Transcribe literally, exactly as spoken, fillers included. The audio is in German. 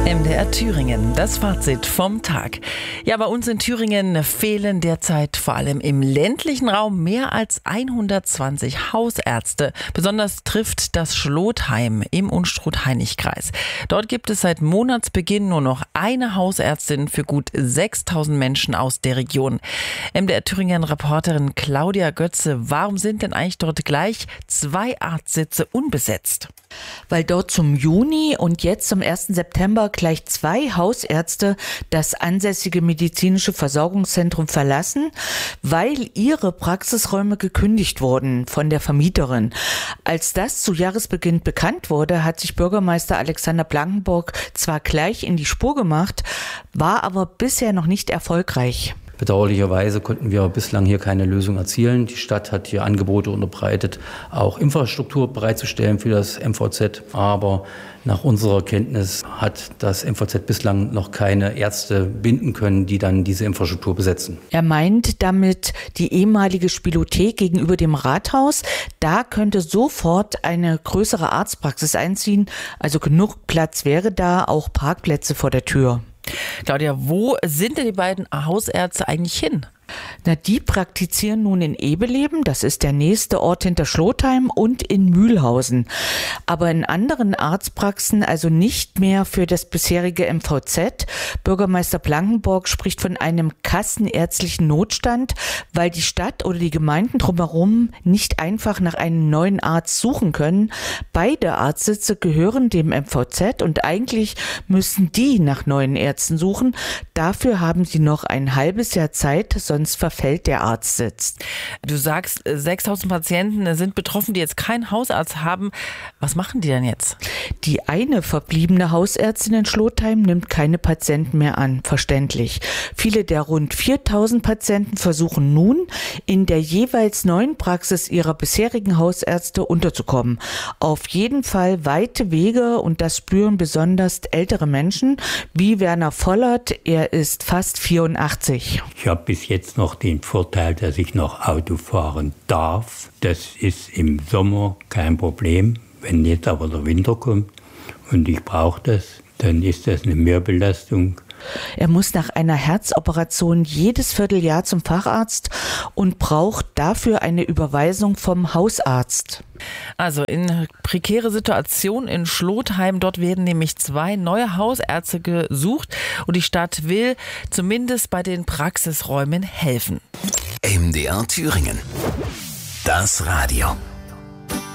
M D R Thüringen, das Fazit vom Tag. Ja, bei uns in Thüringen fehlen derzeit vor allem im ländlichen Raum mehr als hundertzwanzig Hausärzte. Besonders trifft das Schlotheim im Unstrut-Hainich-Kreis. Dort gibt es seit Monatsbeginn nur noch eine Hausärztin für gut sechstausend Menschen aus der Region. M D R Thüringen-Reporterin Claudia Götze, warum sind denn eigentlich dort gleich zwei Arztsitze unbesetzt? Weil dort zum Juni und jetzt zum ersten September gleich zwei Hausärzte das ansässige medizinische Versorgungszentrum verlassen, weil ihre Praxisräume gekündigt wurden von der Vermieterin. Als das zu Jahresbeginn bekannt wurde, hat sich Bürgermeister Alexander Blankenburg zwar gleich in die Spur gemacht, war aber bisher noch nicht erfolgreich. Bedauerlicherweise konnten wir bislang hier keine Lösung erzielen. Die Stadt hat hier Angebote unterbreitet, auch Infrastruktur bereitzustellen für das M V Z. Aber nach unserer Kenntnis hat das M V Z bislang noch keine Ärzte binden können, die dann diese Infrastruktur besetzen. Er meint damit die ehemalige Spielothek gegenüber dem Rathaus. Da könnte sofort eine größere Arztpraxis einziehen. Also genug Platz wäre da, auch Parkplätze vor der Tür. Claudia, wo sind denn die beiden Hausärzte eigentlich hin? Na, die praktizieren nun in Ebeleben, das ist der nächste Ort hinter Schlotheim, und in Mühlhausen. Aber in anderen Arztpraxen, also nicht mehr für das bisherige M V Z. Bürgermeister Blankenburg spricht von einem kassenärztlichen Notstand, weil die Stadt oder die Gemeinden drumherum nicht einfach nach einem neuen Arzt suchen können. Beide Arztsitze gehören dem M V Z und eigentlich müssen die nach neuen Ärzten suchen. Dafür haben sie noch ein halbes Jahr Zeit, sonst verfällt der Arztsitz. Du sagst, sechstausend Patienten sind betroffen, die jetzt keinen Hausarzt haben. Was machen die denn jetzt? Die eine verbliebene Hausärztin in Schlotheim nimmt keine Patienten mehr an, verständlich. Viele der rund viertausend Patienten versuchen nun, in der jeweils neuen Praxis ihrer bisherigen Hausärzte unterzukommen. Auf jeden Fall weite Wege, und das spüren besonders ältere Menschen, wie Werner Vollert. Er ist fast vierundachtzig. Ich habe bis jetzt noch den Vorteil, dass ich noch Auto fahren darf. Das ist im Sommer kein Problem. Wenn jetzt aber der Winter kommt und ich brauche das, dann ist das eine Mehrbelastung. Er muss nach einer Herzoperation jedes Vierteljahr zum Facharzt und braucht dafür eine Überweisung vom Hausarzt. Also in prekäre Situation in Schlotheim, dort werden nämlich zwei neue Hausärzte gesucht und die Stadt will zumindest bei den Praxisräumen helfen. M D R Thüringen. Das Radio.